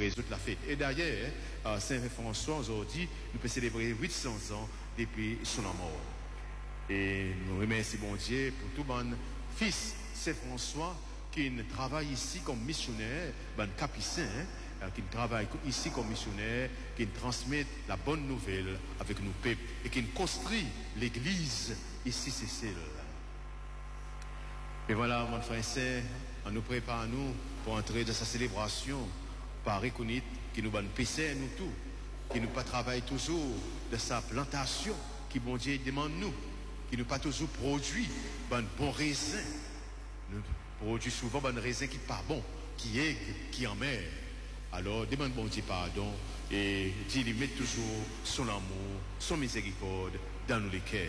résoudre la fête. Et d'ailleurs, Saint-François, aujourd'hui, nous pouvons célébrer 800 ans depuis son mort. Et nous remercions bon Dieu pour tout bon fils Saint-François qui travaille ici comme missionnaire, bon capucin, qui travaille ici comme missionnaire, qui transmet la bonne nouvelle avec nos peuples et qui construit l'église ici, Cécile. Et voilà, mon frère et sœur, on nous prépare nous pour entrer dans sa célébration par reconnaître qui nous donne PC, nous tous, qui nous pas travaille toujours de sa plantation, qui bon Dieu demande nous, qui nous pas toujours produit bon raisin, nous produit souvent bon raisin qui pas bon, qui est, qui en mer. Alors, demande bon Dieu pardon et Dieu lui met toujours son amour, son miséricorde dans nos cœurs.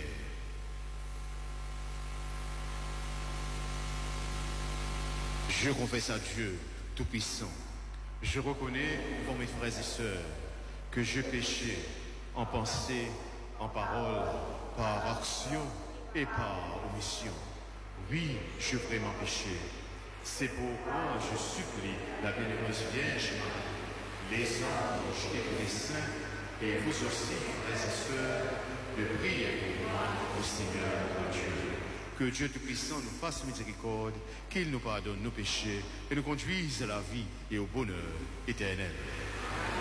Je confesse à Dieu Tout-Puissant. Je reconnais pour mes frères et sœurs que je péchais en pensée, en parole, par action et par omission. Oui, je vraiment péché. C'est pourquoi je supplie la bienheureuse Vierge Marie, les anges et les saints, et vous aussi, frères et sœurs, de prier pour moi au Seigneur notre Dieu. Que Dieu Tout-Puissant nous fasse miséricorde, qu'il nous pardonne nos péchés et nous conduise à la vie et au bonheur éternel.